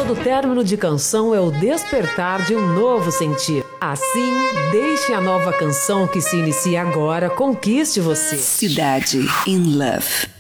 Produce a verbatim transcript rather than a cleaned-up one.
Todo término de canção é o despertar de um novo sentir. Assim, deixe a nova canção que se inicia agora conquiste você. Cidade in Love.